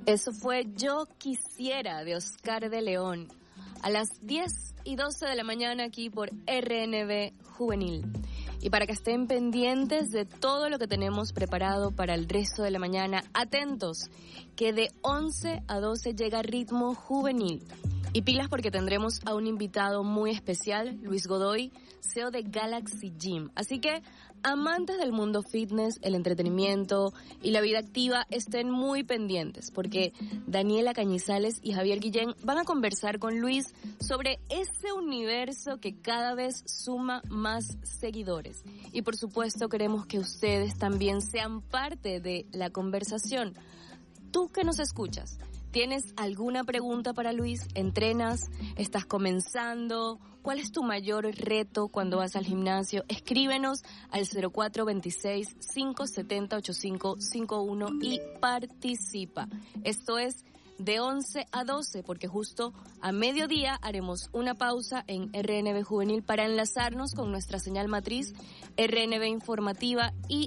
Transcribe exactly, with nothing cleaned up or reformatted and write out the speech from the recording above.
Eso fue Yo Quisiera, de Oscar de León, a las diez y doce de la mañana aquí por R N V Juvenil. Y para que estén pendientes de todo lo que tenemos preparado para el resto de la mañana, atentos, que de once a doce llega Ritmo Juvenil. Y pilas porque tendremos a un invitado muy especial, Luis Godoy, C E O de Galaxy Gym. Así que, amantes del mundo fitness, el entretenimiento y la vida activa, estén muy pendientes, porque Daniela Cañizales y Javier Guillén van a conversar con Luis sobre ese universo que cada vez suma más seguidores. Y por supuesto queremos que ustedes también sean parte de la conversación. Tú que nos escuchas, ¿tienes alguna pregunta para Luis? ¿Entrenas? ¿Estás comenzando? ¿Cuál es tu mayor reto cuando vas al gimnasio? Escríbenos al cero cuatro veintiséis, cinco setenta, ochenta y cinco cincuenta y uno y participa. Esto es de once a doce, porque justo a mediodía haremos una pausa en R N V Juvenil para enlazarnos con nuestra señal matriz R N V Informativa y